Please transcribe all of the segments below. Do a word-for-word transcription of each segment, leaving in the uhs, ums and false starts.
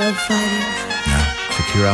Ja, Shakira,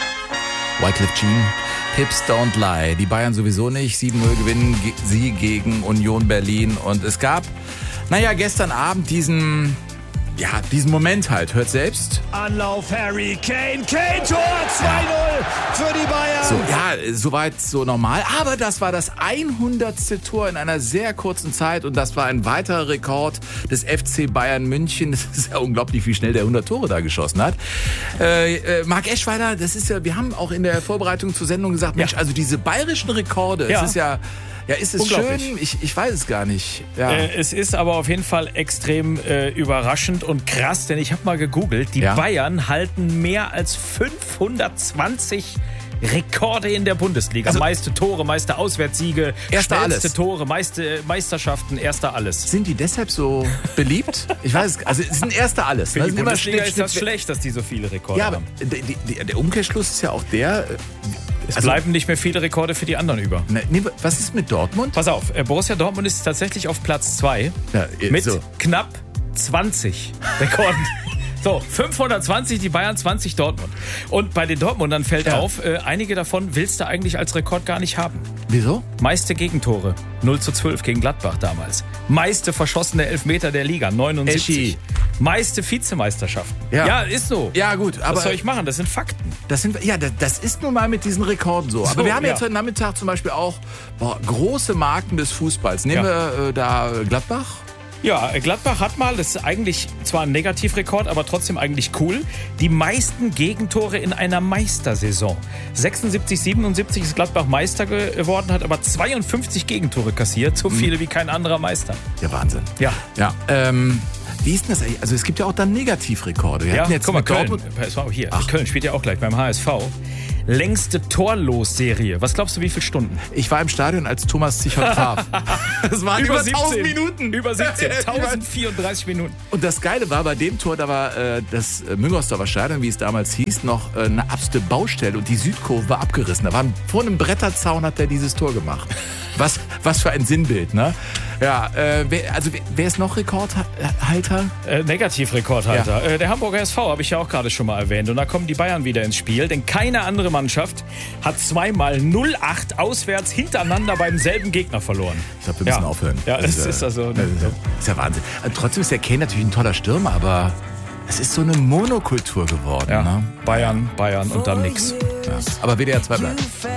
Wyclef Jean, Hips Don't Lie. Die Bayern sowieso nicht. sieben null gewinnen ge- sie gegen Union Berlin. Und es gab, naja, gestern Abend diesen, ja, diesen Moment halt. Hört selbst. Anlauf Harry Kane, Kane, Tor, zwei null für die Bayern. So, ja, soweit so normal. Aber das war das hundertste Tor in einer sehr kurzen Zeit. Und das war ein weiterer Rekord des F C Bayern München. Das ist ja unglaublich, wie schnell der hundert Tore da geschossen hat. Äh, äh, Marc Eschweiler, das ist ja, wir haben auch in der Vorbereitung zur Sendung gesagt, Mensch, Ja. also diese bayerischen Rekorde, Ja. es ist ja... Ja, ist es Unglaublich. schön? Ich, ich weiß es gar nicht. Ja. Äh, es ist aber auf jeden Fall extrem äh, überraschend und krass, denn ich habe mal gegoogelt, die Ja. Bayern halten mehr als fünfhundertzwanzig Rekorde in der Bundesliga. Also- meiste Tore, meiste Auswärtssiege, Erster schnellste alles. Tore, meiste Meisterschaften, erster alles. Sind die deshalb so beliebt? Ich weiß es, also es sind erste alles. Für ne? die Es sind immer Bundesliga Schnitt, ist das Schnitt, schlecht, dass die so viele Rekorde Ja, aber haben. der, der, der Umkehrschluss ist ja auch der... äh, Es also- bleiben nicht mehr viele Rekorde für die anderen über. Ne, nee, was ist mit Dortmund? Pass auf, äh, Borussia Dortmund ist tatsächlich auf Platz zwei Ja, eh, mit so. knapp zwanzig Rekorden. So, fünfhundertzwanzig, die Bayern, zwanzig Dortmund. Und bei den Dortmundern fällt Ja. auf, äh, einige davon willst du eigentlich als Rekord gar nicht haben. Wieso? Meiste Gegentore, null zu zwölf gegen Gladbach damals. Meiste verschossene Elfmeter der Liga, neunundsiebzig. Eschi. Meiste Vizemeisterschaften. Ja. Ja, ist so. Ja gut, aber Was soll ich machen? Das sind Fakten. das sind ja das, das ist nun mal mit diesen Rekorden so. Aber So, wir haben ja. jetzt heute Nachmittag zum Beispiel auch boah, große Marken des Fußballs. Nehmen Ja. wir äh, da Gladbach. Ja, Gladbach hat mal, das ist eigentlich zwar ein Negativrekord, aber trotzdem eigentlich cool, die meisten Gegentore in einer Meistersaison. sechsundsiebzig, siebenundsiebzig ist Gladbach Meister geworden, hat aber zweiundfünfzig Gegentore kassiert, so viele wie kein anderer Meister. Ja, Wahnsinn. Ja. Ja. Ähm, wie ist denn das eigentlich? Also es gibt ja auch dann Negativrekorde. Wir Ja, hatten jetzt guck mal, mit Köln, Dortmund- pass mal hier, Köln spielt ja auch gleich beim H S V. Längste Torlos-Serie. Was glaubst du, wie viele Stunden? Ich war im Stadion, als Thomas Zichert traf. Das waren über, tausend Minuten. Über siebzehn. tausendvierunddreißig Minuten. Und das Geile war, bei dem Tor, da war äh, das äh, Müngersdorfer Stadion, wie es damals hieß, noch äh, eine absolute Baustelle und die Südkurve war abgerissen. Da war vor einem Bretterzaun hat er dieses Tor gemacht. Was, was für ein Sinnbild, ne? Ja, äh, wer, also wer, wer ist noch Rekordhalter? Äh, Negativrekordhalter. Äh, der Hamburger S V habe ich ja auch gerade schon mal erwähnt. Und da kommen die Bayern wieder ins Spiel, denn keine andere Mannschaft hat zweimal null acht auswärts hintereinander beim selben Gegner verloren. Ich glaube, wir müssen Ja. aufhören. Ja, das äh, ist also- Das ist, ja- ist ja Wahnsinn. Und trotzdem ist der Kane natürlich ein toller Stürmer, aber es ist so eine Monokultur geworden. Ja, Ne? Bayern, Bayern und dann nix. Ja. Aber W D R zwei bleibt.